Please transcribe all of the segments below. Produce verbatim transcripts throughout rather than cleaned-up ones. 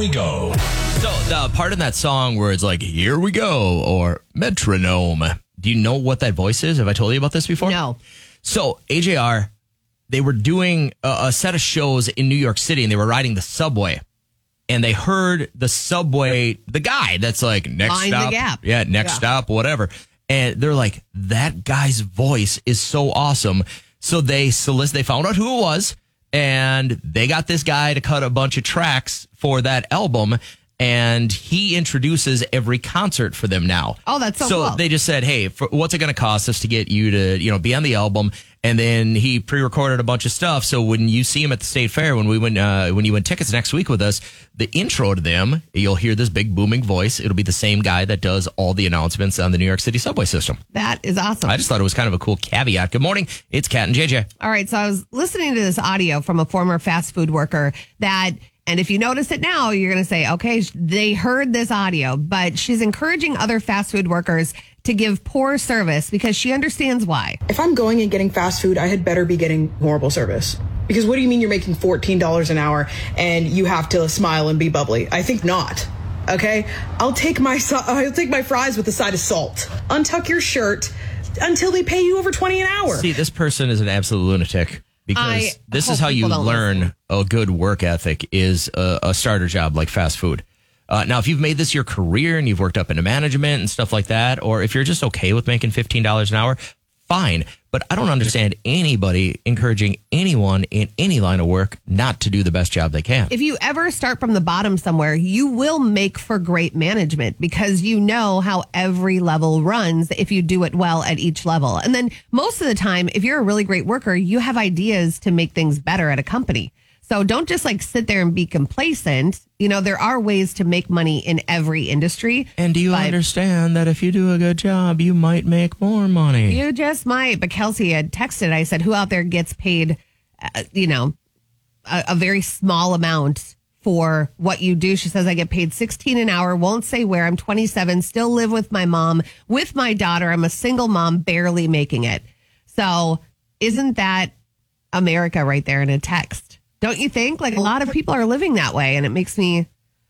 we go. So the part in that song where it's like, here we go, or metronome. Do you know what that voice is? Have I told you about this before? No. So A J R, they were doing a, a set of shows in New York City, and they were riding the subway. And they heard the subway, the guy that's like, next Mind the stop. gap. Yeah, next Yeah. stop, whatever. And they're like, that guy's voice is so awesome. So they solicit, they found out who it was, and they got this guy to cut a bunch of tracks for that album. And he introduces every concert for them now. Oh, that's so So cool. they just said, hey, for, what's it going to cost us to get you to, you know, be on the album? And then he pre-recorded a bunch of stuff. So when you see him at the State Fair, when we win, uh, when you win tickets next week with us, the intro to them, you'll hear this big booming voice. It'll be the same guy that does all the announcements on the New York City subway system. That is awesome. I just thought it was kind of a cool caveat. Good morning. It's Kat and J J. All right. So I was listening to this audio from a former fast food worker that, and if you notice it now, you're going to say, okay, they heard this audio, but she's encouraging other fast food workers to give poor service because she understands why. If I'm going and getting fast food, I had better be getting horrible service. Because what do you mean you're making fourteen dollars an hour and you have to smile and be bubbly? I think not. Okay? I'll take my I'll take my fries with a side of salt. Untuck your shirt until they pay you over twenty an hour. See, this person is an absolute lunatic. Because I this hope is how you people don't learn listen. a good work ethic is a, a starter job like fast food. Uh, now, if you've made this your career and you've worked up into management and stuff like that, or if you're just okay with making fifteen dollars an hour, fine. But I don't understand anybody encouraging anyone in any line of work not to do the best job they can. If you ever start from the bottom somewhere, you will make for great management because you know how every level runs if you do it well at each level. And then most of the time, if you're a really great worker, you have ideas to make things better at a company. So don't just like sit there and be complacent. You know, there are ways to make money in every industry. And do you but understand that if you do a good job, you might make more money? You just might. But Kelsey had texted. I said, who out there gets paid, uh, you know, a, a very small amount for what you do? She says, I get paid sixteen an hour. Won't say where. I'm twenty-seven. Still live with my mom, with my daughter. I'm a single mom, barely making it. So isn't that America right there in a text? Don't you think? Like a lot of people are living that way, and it makes me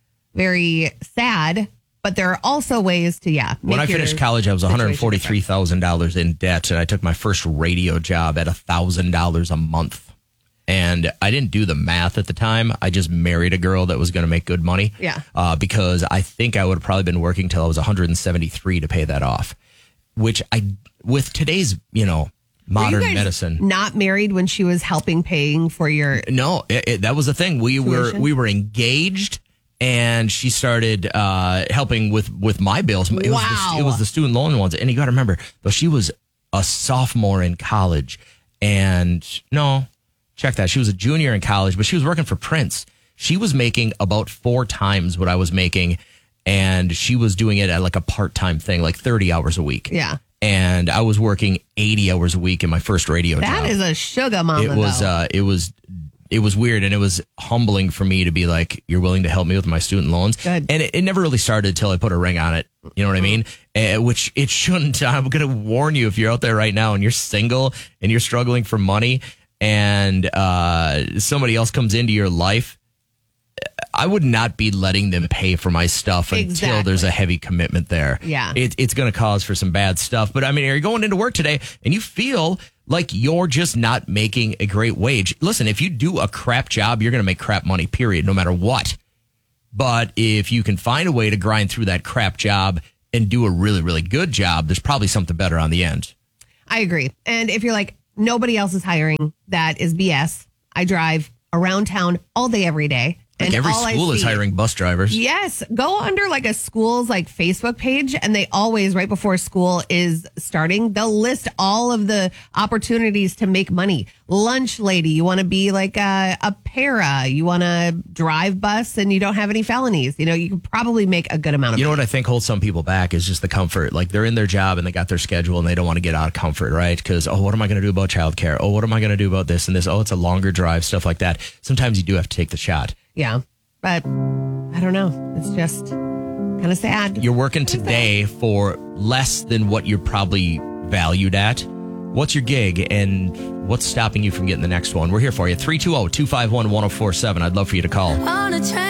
very sad. But there are also ways to, yeah. When I finished college, I was one hundred forty-three thousand dollars in debt, and I took my first radio job at one thousand dollars a month. And I didn't do the math at the time. I just married a girl that was going to make good money. Yeah. Uh, because I think I would have probably been working till I was one hundred seventy-three to pay that off. Which I, with today's, you know, modern Were you guys medicine. not married when she was helping paying for your... No, it, it, that was the thing. We Tuition? were we were engaged, and she started uh, helping with, with my bills. It was Wow. the, it was the student loan ones, and you got to remember, though, she was a sophomore in college, and no, check that. She was a junior in college, but she was working for Prince. She was making about four times what I was making, and she was doing it at like a part time thing, like thirty hours a week. Yeah. And I was working eighty hours a week in my first radio job. That is a sugar mama, It was, though. uh, it was, it was weird, and it was humbling for me to be like, "You're willing to help me with my student loans." Good. And it, it never really started until I put a ring on it. You know what I mean? Uh, which it shouldn't. I'm going to warn you, if you're out there right now and you're single and you're struggling for money, and uh, somebody else comes into your life, I would not be letting them pay for my stuff until Exactly. there's a heavy commitment there. Yeah. It, it's going to cause for some bad stuff. But I mean, you're going into work today and you feel like you're just not making a great wage. Listen, if you do a crap job, you're going to make crap money, period, no matter what. But if you can find a way to grind through that crap job and do a really, really good job, there's probably something better on the end. I agree. And if you're like, nobody else is hiring, that is B S. I drive around town all day, every day. Like and every all I school is see- hiring bus drivers. Yes. Go under like a school's like Facebook page, and they always, right before school is starting, they'll list all of the opportunities to make money. Lunch lady, you want to be like a, a para, you want to drive bus and you don't have any felonies. You know, you can probably make a good amount of You know money. what I think holds some people back is just the comfort. Like they're in their job and they got their schedule and they don't want to get out of comfort, right? Because, oh, what am I going to do about childcare? Oh, what am I going to do about this and this? Oh, it's a longer drive, stuff like that. Sometimes you do have to take the shot. Yeah. But I don't know. It's just kind of sad. You're working today for less than what you're probably valued at. What's your gig and what's stopping you from getting the next one? We're here for you. three two zero, two five one, one zero four seven. I'd love for you to call.